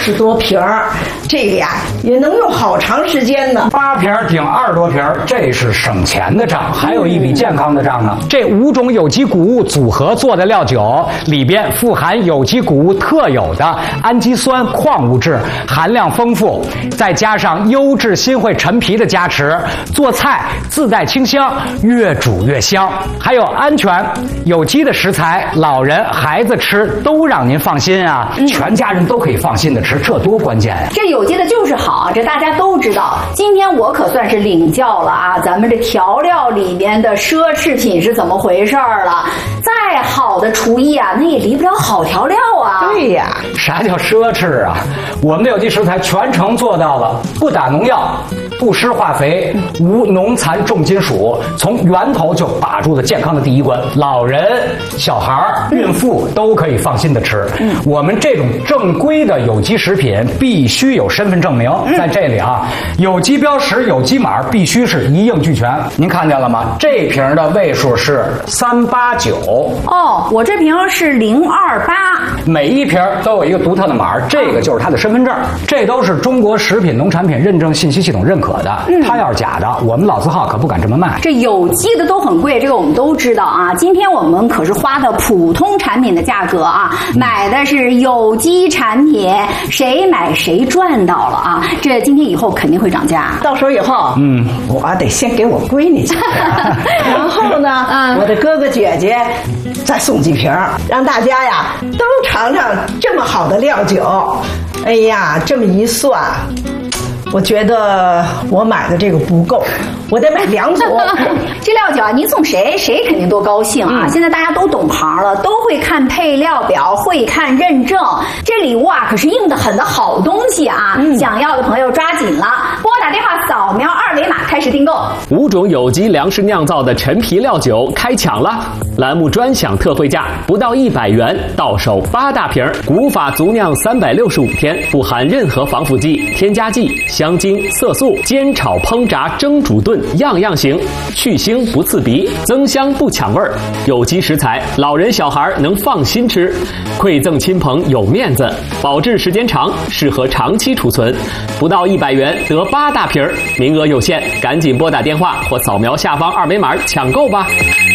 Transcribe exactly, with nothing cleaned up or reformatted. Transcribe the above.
十多瓶儿，这个呀也能用好长时间呢。 八瓶顶二十多瓶，这是省钱的账，还有一笔健康的账呢。这五种有机谷物组合做的料酒，里边富含有机谷物特有的氨基酸矿物质，含量丰富，再加上优质新会陈皮的加持，做菜自带清香，越煮越香。还有安全有机的食材，老人孩子吃都让您放心啊，嗯、全家人都可以放心的吃，这多关键呀！ 这有机的就是好，这大家都知道。今天我可算是领教了啊，咱们这调料里面的奢侈品是怎么回事了。再好的厨艺啊，那也离不了好调料啊。 对呀， 啥叫奢侈啊？我们的有机食材全程做到了，不打农药，不施化肥，无农残重金属，从源头就把住了健康的第一关。老人、小孩、孕妇都可以放心的吃。嗯、我们这种正规的有机食品必须有身份证明，嗯、在这里啊，有机标识、有机码必须是一应俱全。您看见了吗？这瓶的位数是三八九。 哦，我这瓶是零二八。 每一瓶都有一个独特的码，这个就是它的身份证，这都是中国食品农产品认证信息系统认可的。嗯、它要是假的，我们老字号可不敢这么卖。 这有机的都很贵，这个我们都知道啊。今天我们可是花的普通产品的价格啊，嗯、买的是有机产品，谁买谁赚到了啊！这今天以后肯定会涨价， 到时候以后，嗯，我得先给我闺女去，然后呢，嗯、我的哥哥姐姐再送几瓶，让大家呀都尝尝这么好的料酒。哎呀，这么一算，我觉得我买的这个不够，我得买两组。 这料酒啊，您送谁，谁肯定多高兴啊！嗯、现在大家都懂行了，都会看配料表，会看认证。这礼物啊，可是硬得很的好东西啊！嗯、想要的朋友抓紧了，拨打电话扫描二维码开始订购。 五种有机粮食酿造的陈皮料酒开抢了！栏目专享特惠价，不到一百元，到手八大瓶，古法足酿三百六十五天，不含任何防腐剂、添加剂、香精、色素，煎炒烹炸蒸煮炖样样行，去腥不刺鼻，增香不抢味儿。有机食材，老人小孩能放心吃，馈赠亲朋有面子，保质时间长，适合长期储存。不到一百元得八大瓶，名额有限，赶紧拨打电话或扫描下方二维码抢购吧。